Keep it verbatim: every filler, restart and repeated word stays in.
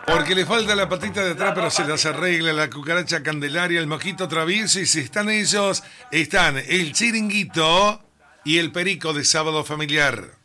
Porque le falta la patita de atrás, pero se las arregla la cucaracha Candelaria, el mojito travieso. Y si están ellos, están el chiringuito y el perico de Sábado Familiar.